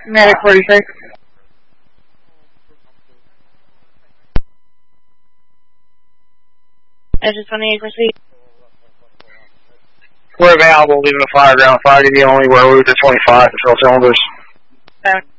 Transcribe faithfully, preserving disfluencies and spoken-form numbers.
Medic forty-six. I just want to proceed. We're available, leaving the fire ground. Fire to be only where we were to twenty-five to fill cylinders. Okay.